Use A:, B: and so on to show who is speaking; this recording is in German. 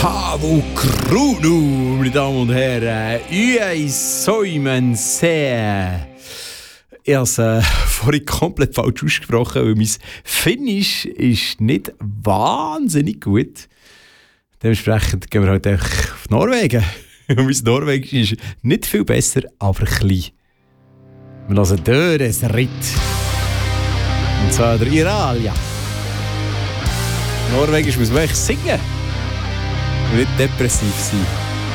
A: Havo Kruno, meine Damen und Herren. Uei Säumen sehr. Ich habe es vorhin komplett falsch ausgesprochen, weil mein Finnisch ist nicht wahnsinnig gut. Dementsprechend gehen wir halt auf Norwegen. Und mein Norwegisch ist nicht viel besser, aber klein. Wir hören Döres Ritt. Und zwar der Iralia. Norwegisch muss man echt singen. Und nicht depressiv sein.